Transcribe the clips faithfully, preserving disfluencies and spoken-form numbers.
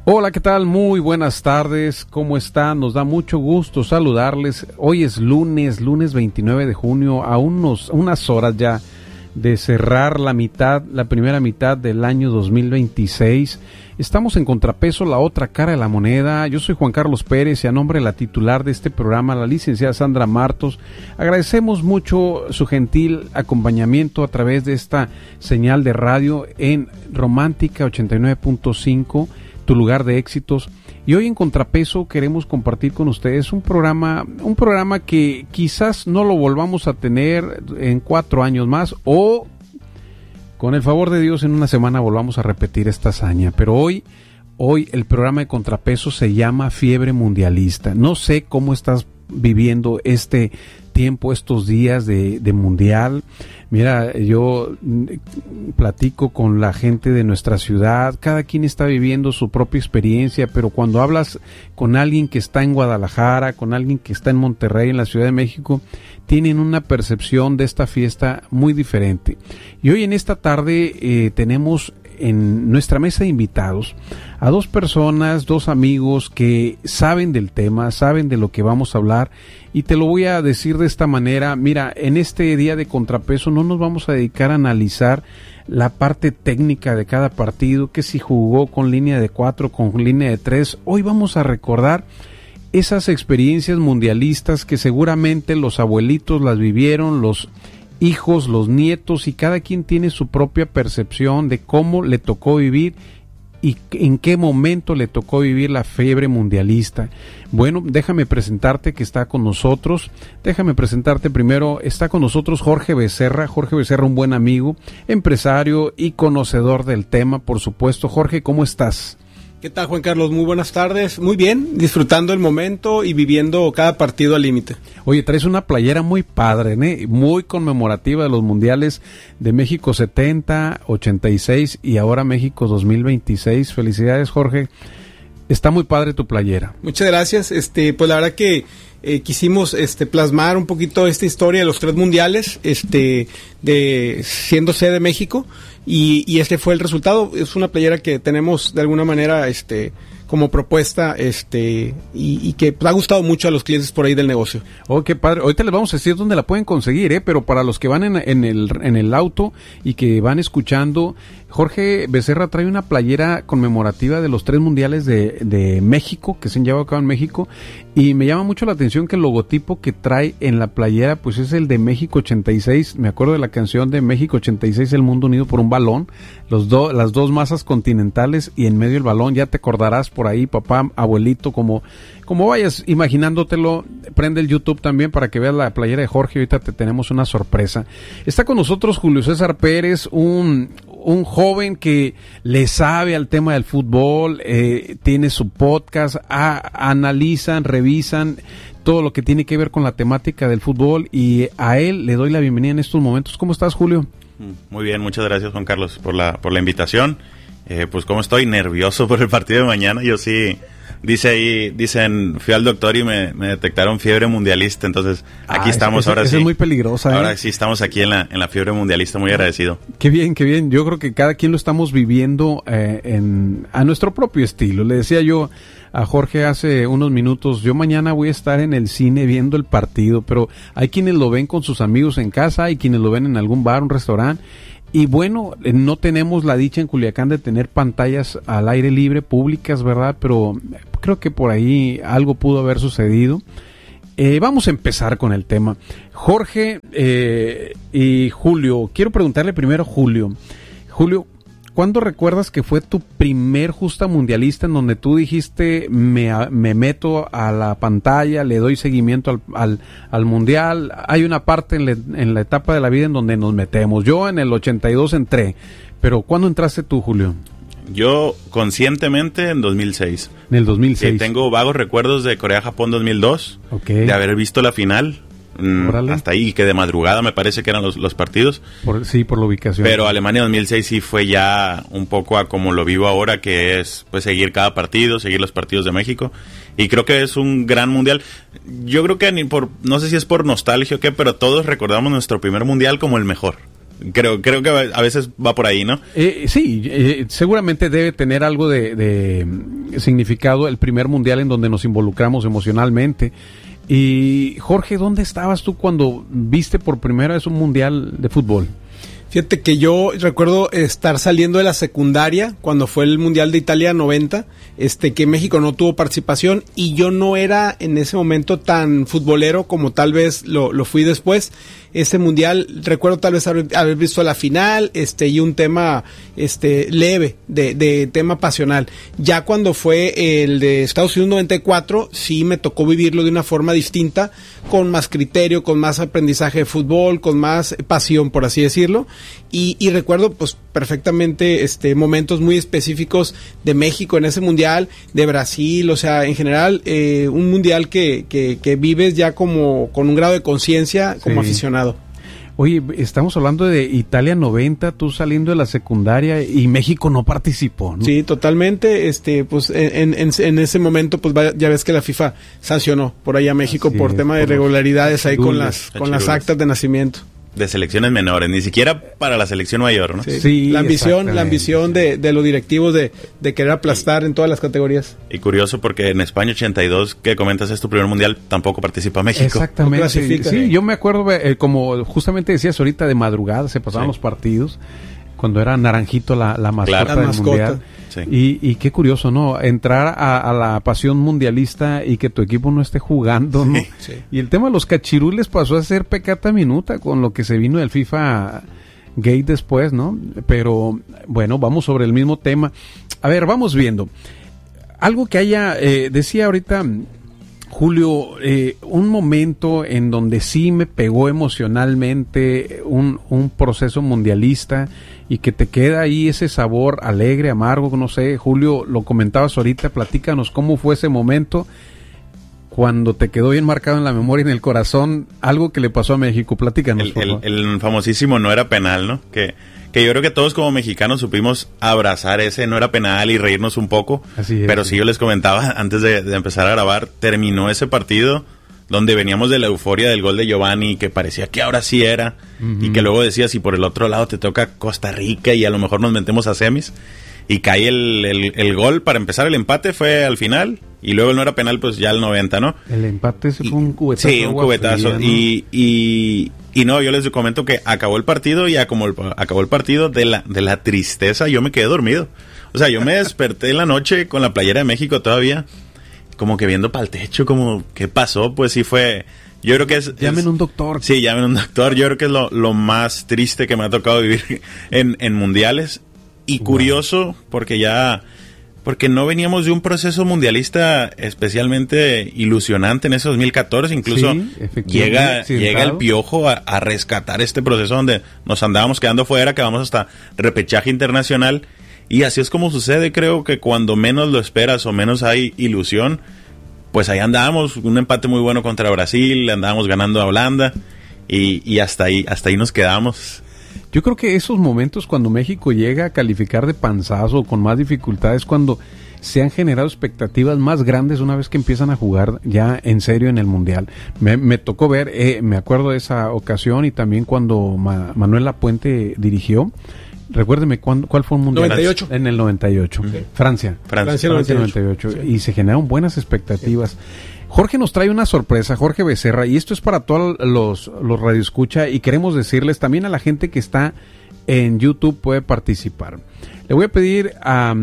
Hola, ¿qué tal? Muy buenas tardes, ¿cómo están? Nos da mucho gusto saludarles. Hoy es lunes, lunes veintinueve de junio, a unos, unas horas ya de cerrar la mitad, la primera mitad del año dos mil veintiséis. Estamos en Contrapeso, la otra cara de la moneda. Yo soy Juan Carlos Pérez y a nombre de la titular de este programa, la licenciada Sandra Martos, agradecemos mucho su gentil acompañamiento a través de esta señal de radio en Romántica ochenta y nueve punto cinco, tu lugar de éxitos. Y hoy en Contrapeso queremos compartir con ustedes un programa, un programa que quizás no lo volvamos a tener en cuatro años más, o con el favor de Dios en una semana volvamos a repetir esta hazaña. Pero hoy, hoy el programa de Contrapeso se llama Fiebre Mundialista. No sé cómo estás viviendo este tiempo, estos días de, de mundial. Mira, yo platico con la gente de nuestra ciudad, cada quien está viviendo su propia experiencia, pero cuando hablas con alguien que está en Guadalajara, con alguien que está en Monterrey, en la Ciudad de México, tienen una percepción de esta fiesta muy diferente. Y hoy en esta tarde eh, tenemos en nuestra mesa de invitados a dos personas, dos amigos que saben del tema, saben de lo que vamos a hablar, y te lo voy a decir de esta manera. Mira, en este día de Contrapeso no nos vamos a dedicar a analizar la parte técnica de cada partido, que si jugó con línea de cuatro, con línea de tres. Hoy vamos a recordar esas experiencias mundialistas que seguramente los abuelitos las vivieron, los hijos, los nietos, y cada quien tiene su propia percepción de cómo le tocó vivir y en qué momento le tocó vivir la fiebre mundialista. Bueno, déjame presentarte que está con nosotros, déjame presentarte primero, está con nosotros Jorge Becerra, Jorge Becerra, un buen amigo, empresario y conocedor del tema, por supuesto. Jorge, ¿cómo estás? ¿Qué tal, Juan Carlos? Muy buenas tardes. Muy bien, disfrutando el momento y viviendo cada partido al límite. Oye, traes una playera muy padre, ¿eh? Muy conmemorativa de los mundiales de México setenta, ochenta y seis y ahora México dos mil veintiséis. Felicidades, Jorge. Está muy padre tu playera. Muchas gracias. Este, pues la verdad que eh, quisimos este plasmar un poquito esta historia de los tres mundiales, este, de siendo sede de México. Y, y este fue el resultado. Es una playera que tenemos de alguna manera este como propuesta este y, y que ha gustado mucho a los clientes por ahí del negocio. Oh, qué padre. Ahorita les vamos a decir dónde la pueden conseguir, ¿eh? Pero para los que van en, en, el, en el auto y que van escuchando, Jorge Becerra trae una playera conmemorativa de los tres mundiales de, de México, que se han llevado a cabo en México, y me llama mucho la atención que el logotipo que trae en la playera pues es el de México ochenta y seis. Me acuerdo de la canción de México ochenta y seis, El Mundo Unido por un Balón, los do, las dos masas continentales y en medio el balón. Ya te acordarás por ahí, papá, abuelito, como, como vayas imaginándotelo. Prende el YouTube también para que veas la playera de Jorge. Ahorita te tenemos una sorpresa. Está con nosotros Julio César Pérez, un, un joven que le sabe al tema del fútbol, eh, tiene su podcast, a, analizan, revisan todo lo que tiene que ver con la temática del fútbol, y a él le doy la bienvenida en estos momentos. ¿Cómo estás, Julio? Muy bien, muchas gracias, Juan Carlos, por la por la invitación. Eh, pues como estoy nervioso por el partido de mañana. Yo sí, dice ahí, dicen, fui al doctor y me, me detectaron fiebre mundialista, entonces aquí ah, estamos. Esa, ahora esa sí. Es muy peligrosa. ¿eh? Ahora sí estamos aquí en la en la fiebre mundialista, muy agradecido. Qué bien, qué bien. Yo creo que cada quien lo estamos viviendo eh, en a nuestro propio estilo. Le decía yo a Jorge hace unos minutos, yo mañana voy a estar en el cine viendo el partido, pero hay quienes lo ven con sus amigos en casa, hay quienes lo ven en algún bar, un restaurante. Y bueno, no tenemos la dicha en Culiacán de tener pantallas al aire libre públicas, ¿verdad? Pero creo que por ahí algo pudo haber sucedido. Eh, vamos a empezar con el tema. Jorge eh, y Julio, quiero preguntarle primero a Julio. Julio, ¿cuándo recuerdas que fue tu primer justa mundialista en donde tú dijiste, me, me meto a la pantalla, le doy seguimiento al, al, al mundial? Hay una parte en, le, en la etapa de la vida en donde nos metemos. Yo en el ochenta y dos entré, pero ¿cuándo entraste tú, Julio? Yo conscientemente en dos mil seis. En el dos mil seis. Eh, tengo vagos recuerdos de Corea-Japón dos mil dos, okay, de haber visto la final. Mm, hasta ahí, que de madrugada me parece que eran los, los partidos. Por, sí, por la ubicación. Pero Alemania dos mil seis sí fue ya un poco a como lo vivo ahora, que es pues seguir cada partido, seguir los partidos de México. Y creo que es un gran mundial. Yo creo que ni por, no sé si es por nostalgia o qué, pero todos recordamos nuestro primer mundial como el mejor. Creo, creo que a veces va por ahí, ¿no? Eh, sí, eh, seguramente debe tener algo de, de significado el primer mundial en donde nos involucramos emocionalmente. Y Jorge, ¿dónde estabas tú cuando viste por primera vez un mundial de fútbol? Fíjate que yo recuerdo estar saliendo de la secundaria cuando fue el Mundial de Italia noventa, este que México no tuvo participación y yo no era en ese momento tan futbolero como tal vez lo, lo fui después. Ese Mundial, recuerdo tal vez haber, haber visto la final este y un tema este leve, de, de tema pasional. Ya cuando fue el de Estados Unidos noventa y cuatro, sí me tocó vivirlo de una forma distinta, con más criterio, con más aprendizaje de fútbol, con más pasión, por así decirlo. Y, y recuerdo pues perfectamente este momentos muy específicos de México en ese mundial, de Brasil, o sea, en general eh, un mundial que, que, que vives ya como con un grado de conciencia como sí. aficionado. Oye, estamos hablando de Italia noventa, tú saliendo de la secundaria y México no participó, ¿no? Sí, totalmente, este, pues en, en, en ese momento pues ya ves que la FIFA sancionó por allá a México Así por es, tema por de irregularidades ahí con las, con las actas de nacimiento. De selecciones menores, ni siquiera para la selección mayor, ¿no? Sí, sí, la ambición, la ambición de, de los directivos de, de querer aplastar y, en todas las categorías. Y curioso porque en España ochenta y dos, que comentas es tu primer mundial, tampoco participa México. Exactamente. Sí, sí, yo me acuerdo, eh, como justamente decías ahorita, de madrugada se pasaban sí. los partidos, cuando era Naranjito la, la mascota claro. del la mundial. Mascota. Sí. Y, y qué curioso, ¿no? Entrar a, a la pasión mundialista y que tu equipo no esté jugando, ¿no? Sí, sí. Y el tema de los cachirules pasó a ser pecata minuta con lo que se vino del FIFA Gate después, ¿no? Pero, bueno, vamos sobre el mismo tema. A ver, vamos viendo. Algo que haya, eh, decía ahorita Julio, eh, un momento en donde sí me pegó emocionalmente un, un proceso mundialista y que te queda ahí ese sabor alegre, amargo, no sé, Julio, lo comentabas ahorita, platícanos cómo fue ese momento cuando te quedó bien marcado en la memoria y en el corazón algo que le pasó a México, platícanos. El, el, el famosísimo no era penal, ¿no? Que, que yo creo que todos como mexicanos supimos abrazar ese no era penal y reírnos un poco, Así es, pero sí yo les comentaba antes de, de empezar a grabar, terminó ese partido donde veníamos de la euforia del gol de Giovanni, que parecía que ahora sí era, uh-huh. y que luego decías, y por el otro lado te toca Costa Rica y a lo mejor nos metemos a semis, y cae el, el, el gol para empezar el empate, fue al final, y luego el no era penal, pues ya al noventa, ¿no? El empate ese fue un cubetazo. Sí, un cubetazo, fría, ¿no? y, y, y no, yo les comento que acabó el partido, y como el, acabó el partido de la, de la tristeza, yo me quedé dormido. O sea, yo me desperté en la noche con la playera de México todavía, como que viendo para el techo, como, ¿qué pasó? Pues sí fue, yo creo que es... Llamen es, un doctor. Sí, llamen un doctor, yo creo que es lo, lo más triste que me ha tocado vivir en, en mundiales, y wow. curioso, porque ya, porque no veníamos de un proceso mundialista especialmente ilusionante en ese dos mil catorce, incluso sí, llega, llega el Piojo a, a rescatar este proceso donde nos andábamos quedando fuera, quedamos hasta repechaje internacional. Y así es como sucede, creo que cuando menos lo esperas o menos hay ilusión, pues ahí andábamos, un empate muy bueno contra Brasil, andábamos ganando a Holanda y, y hasta ahí, hasta ahí nos quedamos. Yo creo que esos momentos cuando México llega a calificar de panzazo con más dificultades, cuando se han generado expectativas más grandes una vez que empiezan a jugar ya en serio en el Mundial. Me, me tocó ver, eh, me acuerdo de esa ocasión y también cuando Ma, Manuel Lapuente dirigió. Recuérdeme, ¿cuándo, ¿cuál fue el Mundial? noventa y ocho. En el noventa y ocho. Okay. Francia. Francia, Francia noventa y ocho. Sí. Y se generaron buenas expectativas. Sí. Jorge nos trae una sorpresa, Jorge Becerra, y esto es para todos los, los radioescucha, y queremos decirles también a la gente que está en YouTube puede participar. Le voy a pedir a,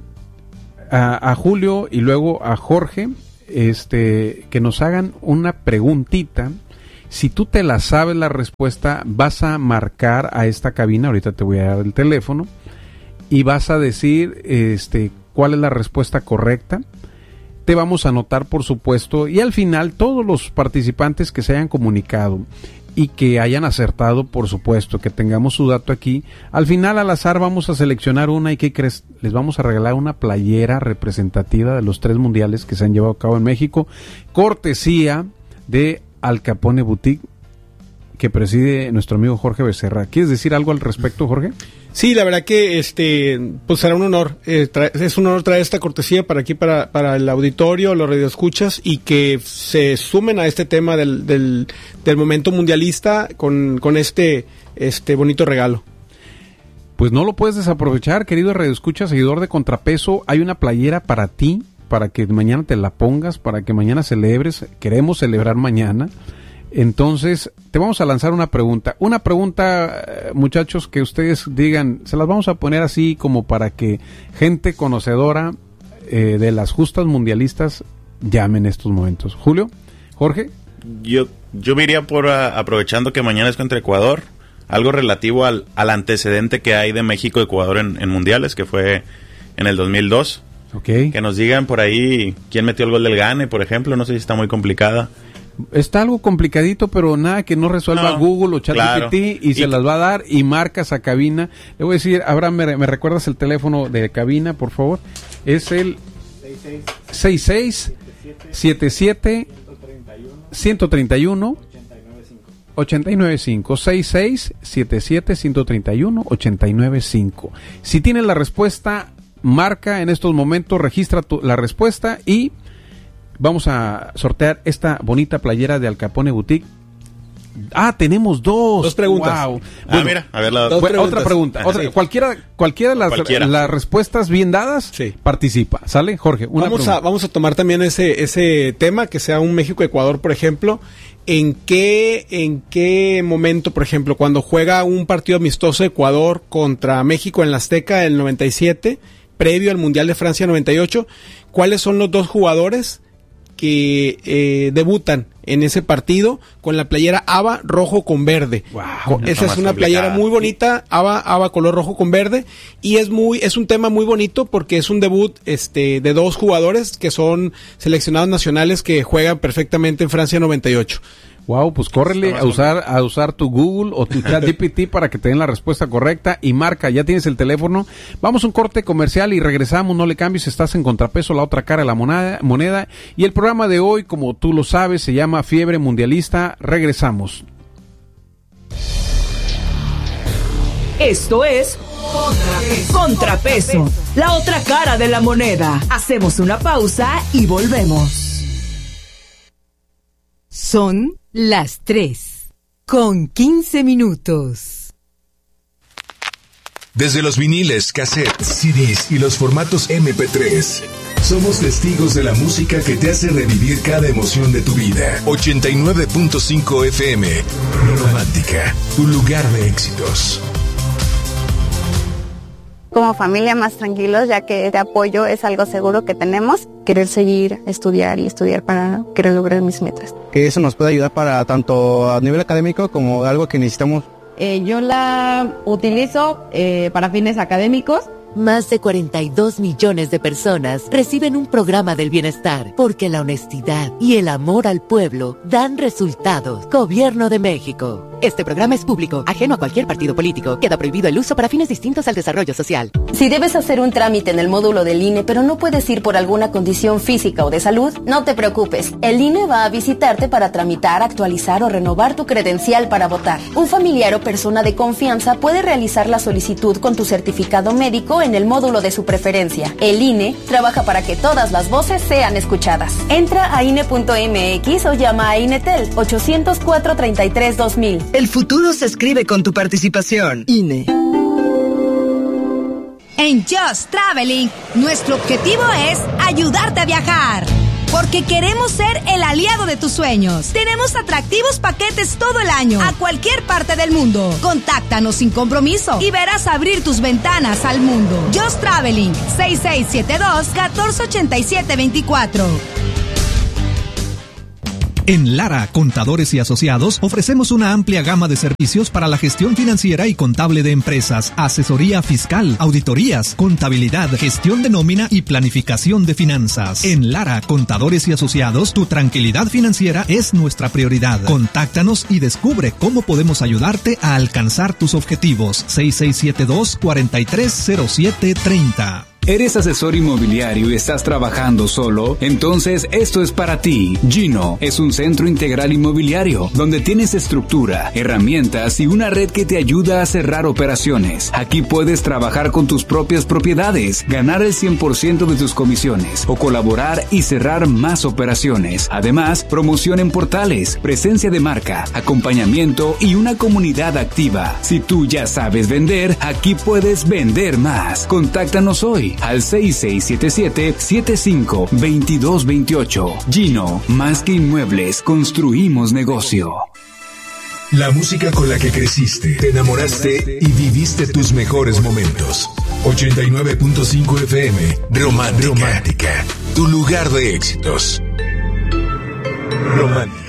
a, a Julio y luego a Jorge este, que nos hagan una preguntita. Si tú te la sabes la respuesta, vas a marcar a esta cabina, ahorita te voy a dar el teléfono, y vas a decir este, cuál es la respuesta correcta. Te vamos a anotar, por supuesto, y al final todos los participantes que se hayan comunicado y que hayan acertado, por supuesto, que tengamos su dato aquí, al final al azar vamos a seleccionar una, y ¿qué crees? Les vamos a regalar una playera representativa de los tres mundiales que se han llevado a cabo en México, cortesía de Al Capone Boutique, que preside nuestro amigo Jorge Becerra. ¿Quieres decir algo al respecto, Jorge? Sí, la verdad que este pues será un honor, eh, trae, es un honor traer esta cortesía para aquí, para, para el auditorio, los radioescuchas, y que se sumen a este tema del, del, del momento mundialista con, con este, este bonito regalo. Pues no lo puedes desaprovechar, querido radioescucha, seguidor de Contrapeso. Hay una playera para ti, para que mañana te la pongas, para que mañana celebres. Queremos celebrar mañana. Entonces, te vamos a lanzar una pregunta. Una pregunta, muchachos, que ustedes digan, se las vamos a poner así como para que gente conocedora eh, de las justas mundialistas llame en estos momentos. Julio, Jorge. Yo, yo me iría por, uh, aprovechando que mañana es contra Ecuador, algo relativo al, al antecedente que hay de México-Ecuador en, en mundiales, que fue en el dos mil dos. Okay. Que nos digan por ahí quién metió el gol del Gane, por ejemplo. No sé si está muy complicada. Está algo complicadito, pero nada que no resuelva no, Google o ChatGPT, claro. y, y se las va a dar, y marcas a cabina. Le voy a decir, Abraham, ¿me, me recuerdas el teléfono de cabina, por favor? Es el seis seis siete siete uno tres uno ocho nueve cinco seis seis siete siete uno tres uno ocho nueve cinco. Si tienes la respuesta, marca en estos momentos, registra tu, la respuesta, y vamos a sortear esta bonita playera de Al Capone Boutique. Ah, tenemos dos. Dos preguntas. Wow. Ah, Bueno, mira, a ver la dos bueno, otra pregunta. Otra, sí. Cualquiera, cualquiera de las, Cualquiera. las respuestas bien dadas, sí. participa. ¿Sale, Jorge? Una vamos, a, vamos a tomar también ese, ese tema, que sea un México-Ecuador, por ejemplo. ¿En qué, ¿En qué momento, por ejemplo, cuando juega un partido amistoso Ecuador contra México en la Azteca del noventa y siete, previo al Mundial de Francia noventa y ocho, cuáles son los dos jugadores que eh, debutan en ese partido con la playera ABA rojo con verde? Wow, esa es una playera muy bonita, ABA, ABA color rojo con verde, y es muy es un tema muy bonito porque es un debut este de dos jugadores que son seleccionados nacionales que juegan perfectamente en Francia noventa y ocho. Wow, pues córrele a usar a usar tu Google o tu ChatGPT para que te den la respuesta correcta, y marca, ya tienes el teléfono. Vamos a un corte comercial y regresamos, no le cambies, estás en Contrapeso, la otra cara de la moneda, moneda. Y el programa de hoy, como tú lo sabes, se llama Fiebre Mundialista. Regresamos. Esto es Contrapeso. Contrapeso, la otra cara de la moneda. Hacemos una pausa y volvemos. Son las tres, con quince minutos. Desde los viniles, cassettes, C Ds y los formatos eme pe tres, somos testigos de la música que te hace revivir cada emoción de tu vida. ochenta y nueve punto cinco efe eme, Romántica, tu lugar de éxitos. Como familia más tranquilos, ya que este apoyo es algo seguro que tenemos. Querer seguir, estudiar y estudiar para querer lograr mis metas. Que eso nos puede ayudar para tanto a nivel académico como algo que necesitamos. Eh, yo la utilizo eh, para fines académicos. Más de cuarenta y dos millones de personas reciben un programa del bienestar porque la honestidad y el amor al pueblo dan resultados. Gobierno de México. Este programa es público, ajeno a cualquier partido político. Queda prohibido el uso para fines distintos al desarrollo social. Si debes hacer un trámite en el módulo del I N E, pero no puedes ir por alguna condición física o de salud, no te preocupes. El I N E va a visitarte para tramitar, actualizar o renovar tu credencial para votar. Un familiar o persona de confianza puede realizar la solicitud con tu certificado médico en el módulo de su preferencia. El I N E trabaja para que todas las voces sean escuchadas. Entra a I N E punto eme equis o llama a INETEL ocho cero cuatro, treinta y tres, dos mil. El futuro se escribe con tu participación. I N E. En Just Traveling, nuestro objetivo es ayudarte a viajar. Porque queremos ser el aliado de tus sueños. Tenemos atractivos paquetes todo el año, a cualquier parte del mundo. Contáctanos sin compromiso y verás abrir tus ventanas al mundo. Just Traveling, seis seis siete dos, uno cuatro ocho siete dos cuatro. En Lara, Contadores y Asociados, ofrecemos una amplia gama de servicios para la gestión financiera y contable de empresas, asesoría fiscal, auditorías, contabilidad, gestión de nómina y planificación de finanzas. En Lara, Contadores y Asociados, tu tranquilidad financiera es nuestra prioridad. Contáctanos y descubre cómo podemos ayudarte a alcanzar tus objetivos. seis seis siete dos, cuatro tres cero siete tres cero. ¿Eres asesor inmobiliario y estás trabajando solo? Entonces esto es para ti. Gino es un centro integral inmobiliario donde tienes estructura, herramientas y una red que te ayuda a cerrar operaciones. Aquí puedes trabajar con tus propias propiedades, ganar el cien por ciento de tus comisiones o colaborar y cerrar más operaciones. Además, promoción en portales, presencia de marca, acompañamiento y una comunidad activa. Si tú ya sabes vender, aquí puedes vender más. Contáctanos hoy al seis seis siete siete, siete cinco dos dos dos ocho. Gino, más que inmuebles, construimos negocio. La música con la que creciste, te enamoraste y viviste tus mejores momentos. ochenta y nueve punto cinco F M, Romántica. Romántica, tu lugar de éxitos. Romántica.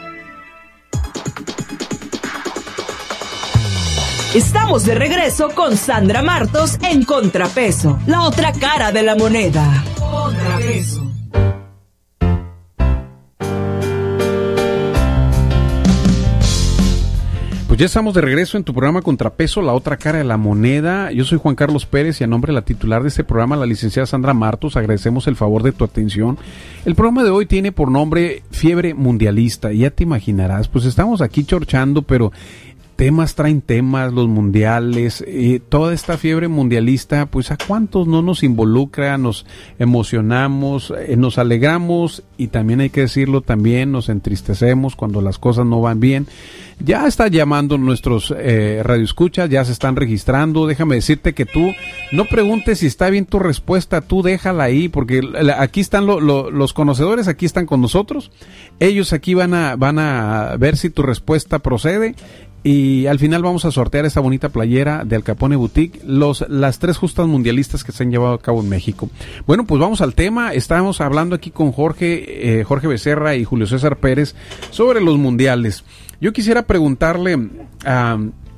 Estamos de regreso con Sandra Martos en Contrapeso, la otra cara de la moneda. Contrapeso. Pues ya estamos de regreso en tu programa Contrapeso, la otra cara de la moneda. Yo soy Juan Carlos Pérez y a nombre de la titular de este programa, la licenciada Sandra Martos, agradecemos el favor de tu atención. El programa de hoy tiene por nombre Fiebre Mundialista, y ya te imaginarás, pues estamos aquí chorchando, pero temas traen temas, los mundiales, eh, toda esta fiebre mundialista, pues a cuántos no nos involucra, nos emocionamos, eh, nos alegramos y también hay que decirlo, también nos entristecemos cuando las cosas no van bien. Ya está llamando nuestros eh, radioescuchas, ya se están registrando. Déjame decirte que tú no preguntes si está bien tu respuesta, tú déjala ahí, porque aquí están lo, lo, los conocedores, aquí están con nosotros. Ellos aquí van a van a ver si tu respuesta procede. Y al final vamos a sortear esta bonita playera de Al Capone Boutique, los, las tres justas mundialistas que se han llevado a cabo en México. Bueno, pues vamos al tema. Estábamos hablando aquí con Jorge, eh, Jorge Becerra y Julio César Pérez sobre los mundiales. Yo quisiera preguntarle a,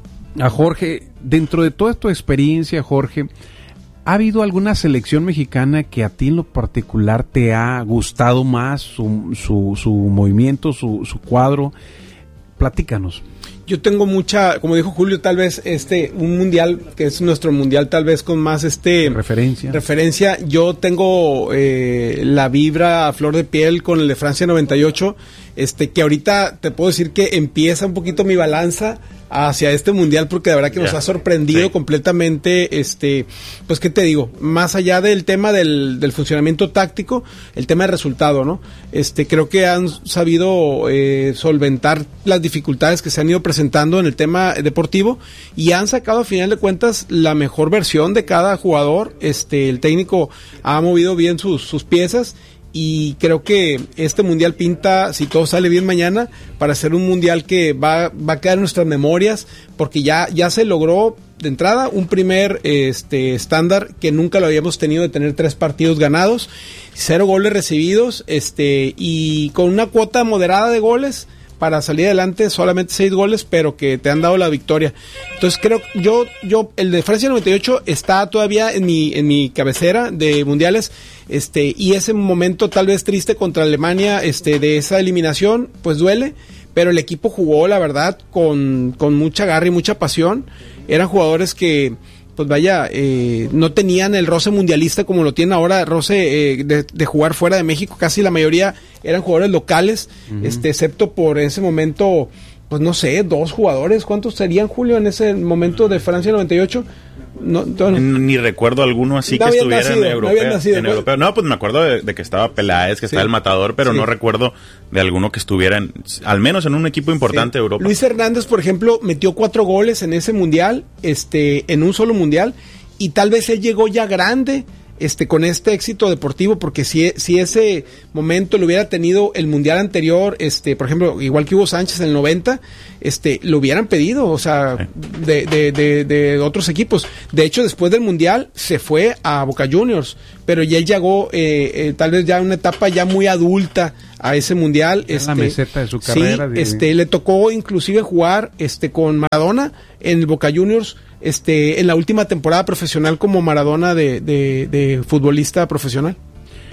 a Jorge, dentro de toda tu experiencia, Jorge, ¿ha habido alguna selección mexicana que a ti en lo particular te ha gustado más, su, su, su movimiento, su, su cuadro? Platícanos. Yo tengo mucha, como dijo Julio, tal vez este un mundial que es nuestro mundial, tal vez con más este referencia. Referencia. Yo tengo eh, la vibra a flor de piel con el de Francia noventa y ocho, este que ahorita te puedo decir que empieza un poquito mi balanza hacia este mundial, porque de verdad que yeah. nos ha sorprendido sí. completamente, este, pues qué te digo, más allá del tema del, del funcionamiento táctico, el tema del resultado, ¿no? Este, creo que han sabido eh, solventar las dificultades que se han ido presentando en el tema deportivo y han sacado a final de cuentas la mejor versión de cada jugador. Este, el técnico ha movido bien sus, sus piezas. Y creo que este mundial pinta, si todo sale bien mañana, para ser un mundial que va, va a quedar en nuestras memorias, porque ya, ya se logró de entrada un primer este estándar que nunca lo habíamos tenido, de tener tres partidos ganados, cero goles recibidos, este y con una cuota moderada de goles para salir adelante, solamente seis goles, pero que te han dado la victoria. Entonces creo, yo, yo, el de Francia noventa y ocho está todavía en mi, en mi cabecera de mundiales, este, y ese momento tal vez triste contra Alemania, este, de esa eliminación, pues duele, pero el equipo jugó, la verdad, con, con mucha garra y mucha pasión. Eran jugadores que, pues vaya, eh, no tenían el roce mundialista como lo tienen ahora, roce eh, de, de jugar fuera de México. Casi la mayoría eran jugadores locales, uh-huh. este, excepto por ese momento, pues no sé, dos jugadores. ¿Cuántos serían, Julio, en ese momento de Francia noventa y ocho? No, no, ni recuerdo alguno así no que estuviera nacido, en europeo. No, nacido, en ¿no? europeo. No, pues me acuerdo de, de que estaba Peláez, que sí. estaba el Matador, pero sí. no recuerdo de alguno que estuviera, en, al menos en un equipo importante sí. de Europa. Luis Hernández, por ejemplo, metió cuatro goles en ese mundial, este, en un solo mundial, y tal vez él llegó ya grande, este, con este éxito deportivo, porque si, si ese momento lo hubiera tenido el mundial anterior, este, por ejemplo, igual que Hugo Sánchez en el noventa, este, lo hubieran pedido, o sea, sí. de, de, de, de otros equipos. De hecho, después del mundial se fue a Boca Juniors, pero ya él llegó, eh, eh, tal vez ya en una etapa ya muy adulta a ese mundial. En este, la meseta de su carrera. Sí, de... este, le tocó inclusive jugar, este, con Maradona en el Boca Juniors, este, en la última temporada profesional como Maradona de, de, de futbolista profesional.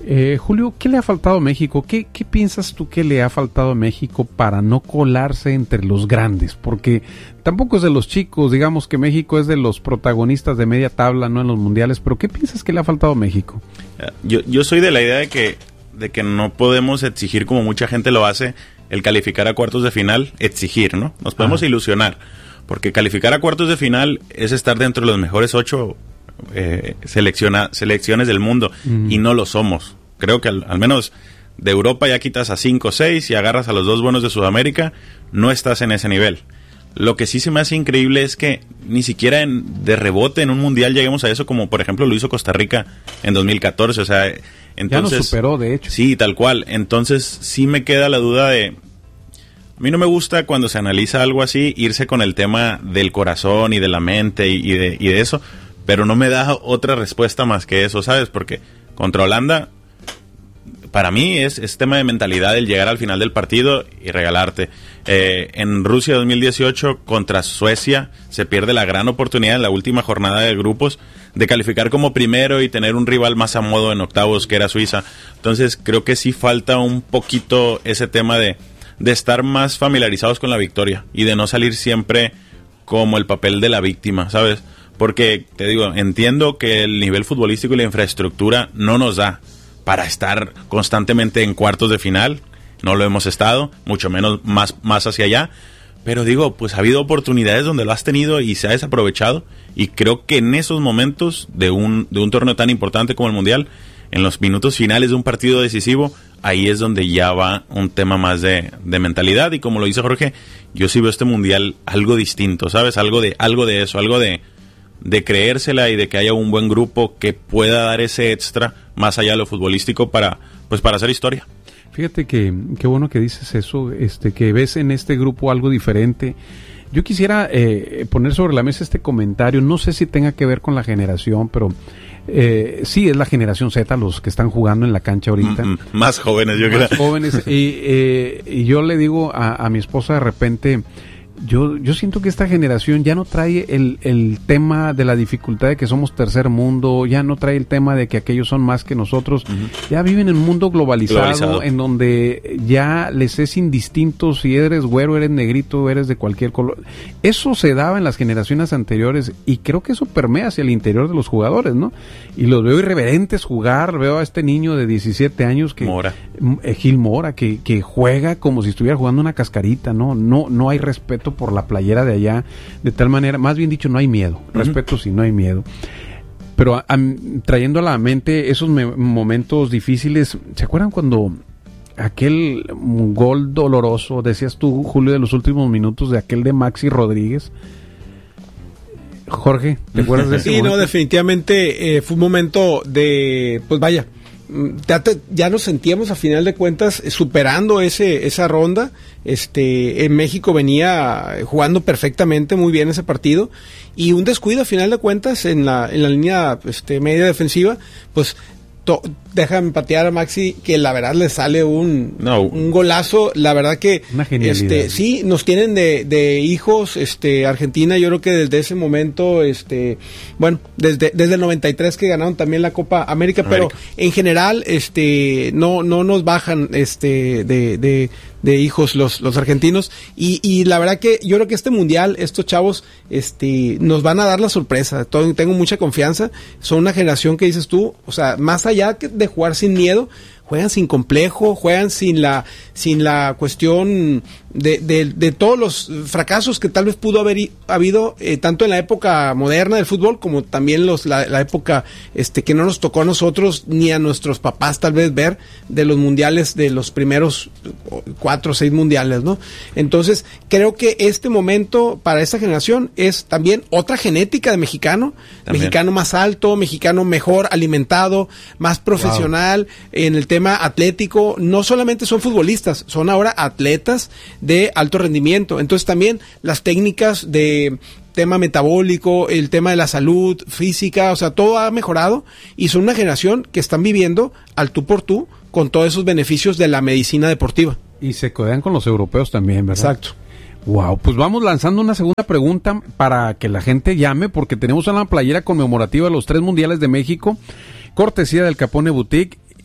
Eh, Julio, ¿qué le ha faltado a México? ¿Qué, ¿Qué piensas tú que le ha faltado a México para no colarse entre los grandes? Porque tampoco es de los chicos, digamos que México es de los protagonistas de media tabla, no en los mundiales, pero ¿qué piensas que le ha faltado a México? Yo, yo soy de la idea de que, de que no podemos exigir, como mucha gente lo hace, el calificar a cuartos de final, exigir, ¿no? Nos podemos ah. ilusionar, porque calificar a cuartos de final es estar dentro de los mejores ocho Eh, selecciona, selecciones del mundo mm. y no lo somos. Creo que al, al menos de Europa ya quitas a cinco o seis y agarras a los dos buenos de Sudamérica, no estás en ese nivel. Lo que sí se me hace increíble es que ni siquiera en, de rebote en un mundial lleguemos a eso, como por ejemplo lo hizo Costa Rica en dos mil catorce. O sea, entonces, ya nos superó, de hecho. Sí, tal cual. Entonces sí me queda la duda de... A mí no me gusta cuando se analiza algo así irse con el tema del corazón y de la mente y, y, de, y de eso, pero no me da otra respuesta más que eso, ¿sabes? Porque contra Holanda, para mí es, es tema de mentalidad el llegar al final del partido y regalarte. Eh, en Rusia dos mil dieciocho contra Suecia se pierde la gran oportunidad en la última jornada de grupos de calificar como primero y tener un rival más a modo en octavos, que era Suiza. Entonces creo que sí falta un poquito ese tema de, de estar más familiarizados con la victoria y de no salir siempre como el papel de la víctima, ¿sabes? Porque, te digo, entiendo que el nivel futbolístico y la infraestructura no nos da para estar constantemente en cuartos de final. No lo hemos estado, mucho menos más, más hacia allá. Pero digo, pues ha habido oportunidades donde lo has tenido y se ha desaprovechado. Y creo que en esos momentos de un, de un torneo tan importante como el Mundial, en los minutos finales de un partido decisivo, ahí es donde ya va un tema más de, de mentalidad. Y como lo dice Jorge, yo sí veo este Mundial algo distinto, ¿sabes? Algo de, algo de eso, algo de... de creérsela y de que haya un buen grupo que pueda dar ese extra más allá de lo futbolístico para pues para hacer historia. Fíjate que qué bueno que dices eso, este que ves en este grupo algo diferente. Yo quisiera eh, poner sobre la mesa este comentario, no sé si tenga que ver con la generación, pero eh, sí es la generación Z los que están jugando en la cancha ahorita. Mm, mm, más jóvenes, yo más creo. jóvenes y, eh, y yo le digo a, a mi esposa de repente, Yo, yo siento que esta generación ya no trae el, el tema de la dificultad de que somos tercer mundo, ya no trae el tema de que aquellos son más que nosotros, uh-huh. ya viven en un mundo globalizado, globalizado, en donde ya les es indistinto si eres güero, eres negrito, eres de cualquier color. Eso se daba en las generaciones anteriores y creo que eso permea hacia el interior de los jugadores, ¿no? Y los veo irreverentes jugar, veo a este niño de diecisiete años que... Mora. Eh, Gil Mora, que, que juega como si estuviera jugando una cascarita, ¿no? No, no hay respeto por la playera de allá, de tal manera, más bien dicho, no hay miedo, uh-huh. respeto sí, no hay miedo, pero a, a, trayendo a la mente esos me, momentos difíciles, ¿se acuerdan cuando aquel gol doloroso, decías tú, Julio, de los últimos minutos de aquel de Maxi Rodríguez? Jorge, ¿te acuerdas de ese Sí, momento? no, definitivamente eh, fue un momento de, pues vaya, Ya, te, ya nos sentíamos a final de cuentas superando ese esa ronda. Este, en México venía jugando perfectamente muy bien ese partido y un descuido a final de cuentas en la en la línea este, media defensiva, pues to, dejan patear a Maxi, que la verdad le sale un, no. un golazo, la verdad que este sí, nos tienen de, de hijos este Argentina, yo creo que desde ese momento, este bueno, desde, desde el noventa y tres que ganaron también la Copa América, América. Pero en general este no, no nos bajan este de, de de hijos los, los argentinos y, y la verdad que yo creo que este mundial, estos chavos este nos van a dar la sorpresa. Todo, tengo mucha confianza, son una generación que dices tú, o sea, más allá de jugar sin miedo, juegan sin complejo, juegan sin la sin la cuestión de, de, de todos los fracasos que tal vez pudo haber habido eh, tanto en la época moderna del fútbol como también los la, la época este que no nos tocó a nosotros ni a nuestros papás tal vez ver de los mundiales, de los primeros cuatro o seis mundiales, ¿no? Entonces creo que este momento para esta generación es también otra genética de mexicano, también. Mexicano más alto, mexicano mejor alimentado, más profesional, wow. En el tema atlético, no solamente son futbolistas, son ahora atletas de alto rendimiento. Entonces también las técnicas de tema metabólico, el tema de la salud física, o sea, todo ha mejorado y son una generación que están viviendo al tú por tú con todos esos beneficios de la medicina deportiva. Y se codean con los europeos también, ¿verdad? Exacto. Wow, pues vamos lanzando una segunda pregunta para que la gente llame, porque tenemos una playera conmemorativa de los tres mundiales de México, cortesía del Capone Boutique.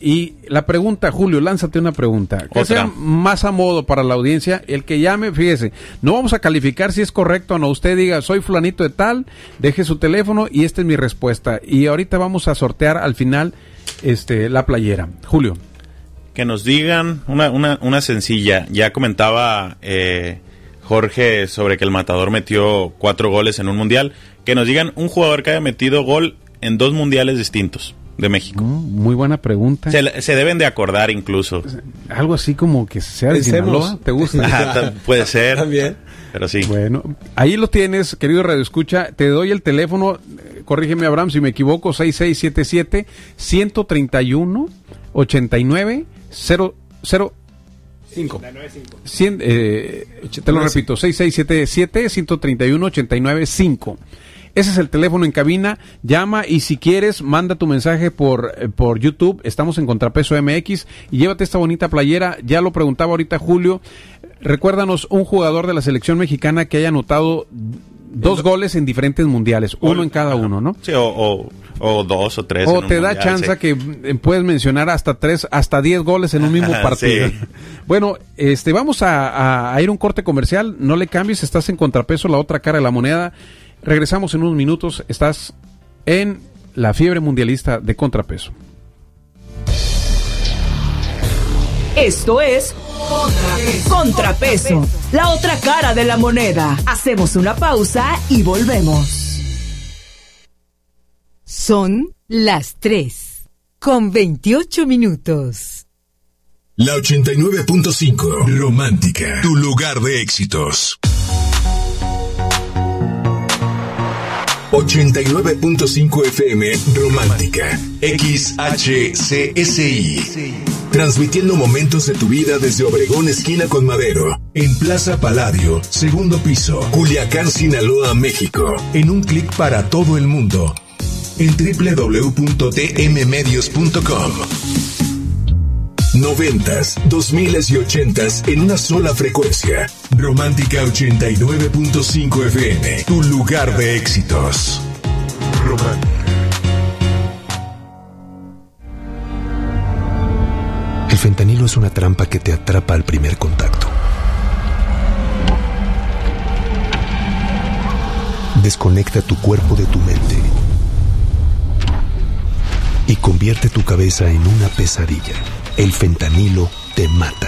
Y la pregunta, Julio, lánzate una pregunta. Que Otra. sea más a modo para la audiencia. El que llame, fíjese, no vamos a calificar si es correcto o no. Usted diga, soy fulanito de tal, deje su teléfono y esta es mi respuesta. Y ahorita vamos a sortear al final este la playera. Julio. Que nos digan una, una, una sencilla. Ya comentaba eh, Jorge sobre que el Matador metió cuatro goles en un mundial. Que nos digan un jugador que haya metido gol en dos mundiales distintos de México. Mm, muy buena pregunta. Se, se deben de acordar incluso. Algo así como que sea de Sinaloa, ¿te gusta? Ah, puede ser. También. Pero sí. Bueno, ahí lo tienes, querido Radio Escucha. Te doy el teléfono, eh, corrígeme Abraham si me equivoco, seis seis siete siete, uno tres uno, ocho nueve cero cero cinco. cien, eh, te lo repito, seis seis siete siete, uno tres uno, ocho nueve cinco. Ese es el teléfono en cabina, llama y si quieres, manda tu mensaje por, eh, por YouTube, estamos en Contrapeso M X y llévate esta bonita playera, ya lo preguntaba ahorita Julio, recuérdanos un jugador de la selección mexicana que haya anotado dos goles en diferentes mundiales, uno en cada uno, ¿no? Sí, o, o, o dos o tres. O en un te da mundial, chance sí. que eh, puedes mencionar hasta tres, hasta diez goles en un mismo partido. Sí. Bueno, este, vamos a, a, a ir a un corte comercial, no le cambies, estás en Contrapeso, la otra cara de la moneda. Regresamos en unos minutos, estás en la fiebre mundialista de Contrapeso. Esto es Contrapeso, la otra cara de la moneda. Hacemos una pausa y volvemos. Son las tres, con veintiocho minutos. La ochenta y nueve punto cinco, Romántica, tu lugar de éxitos. ochenta y nueve punto cinco F M, Romántica, X H C S I. Transmitiendo momentos de tu vida desde Obregón, esquina con Madero, en Plaza Palladio, segundo piso, Culiacán, Sinaloa, México. En un clic para todo el mundo, en doble u doble u doble u punto t m medios punto com. Noventas, dos miles y ochentas en una sola frecuencia. Romántica ochenta y nueve punto cinco F M, tu lugar de éxitos. Romántica. El fentanilo es una trampa que te atrapa al primer contacto. Desconecta tu cuerpo de tu mente y convierte tu cabeza en una pesadilla. El fentanilo te mata.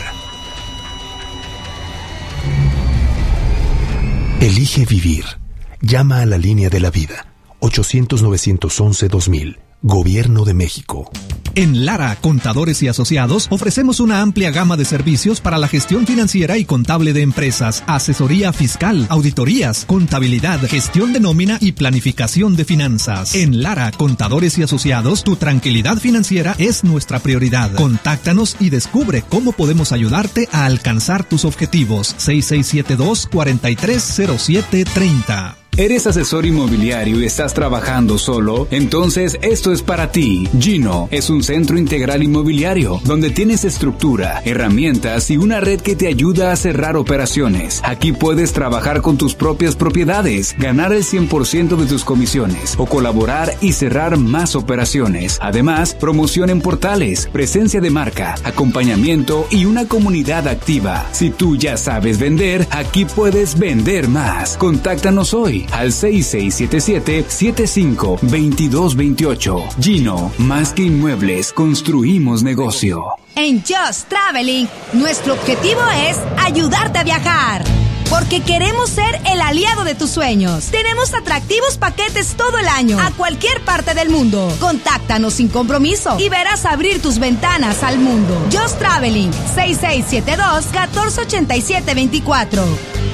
Elige vivir. Llama a la línea de la vida. ochocientos, novecientos once, dos mil. Gobierno de México. En Lara, Contadores y Asociados, ofrecemos una amplia gama de servicios para la gestión financiera y contable de empresas, asesoría fiscal, auditorías, contabilidad, gestión de nómina y planificación de finanzas. En Lara, Contadores y Asociados, tu tranquilidad financiera es nuestra prioridad. Contáctanos y descubre cómo podemos ayudarte a alcanzar tus objetivos. seis seis siete dos, cuatro tres cero siete tres cero. ¿Eres asesor inmobiliario y estás trabajando solo? Entonces esto es para ti. Gino es un centro integral inmobiliario donde tienes estructura, herramientas y una red que te ayuda a cerrar operaciones. Aquí puedes trabajar con tus propias propiedades, ganar el cien por ciento de tus comisiones o colaborar y cerrar más operaciones. Además, promoción en portales, presencia de marca, acompañamiento y una comunidad activa. Si tú ya sabes vender, aquí puedes vender más. Contáctanos hoy al seis seis siete siete, siete cinco dos dos dos ocho. Gino, más que inmuebles, construimos negocio. En Just Traveling, nuestro objetivo es ayudarte a viajar. Porque queremos ser el aliado de tus sueños. Tenemos atractivos paquetes todo el año, a cualquier parte del mundo. Contáctanos sin compromiso y verás abrir tus ventanas al mundo. Just Traveling, seis seis siete dos, uno cuatro ocho siete dos cuatro.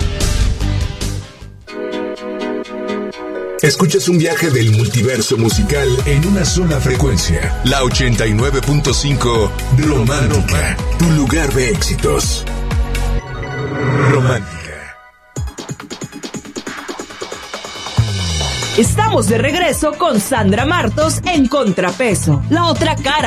Escuchas un viaje del multiverso musical en una sola frecuencia. La ochenta y nueve punto cinco Romántica, tu lugar de éxitos. Romántica. Estamos de regreso con Sandra Martos en Contrapeso, la otra cara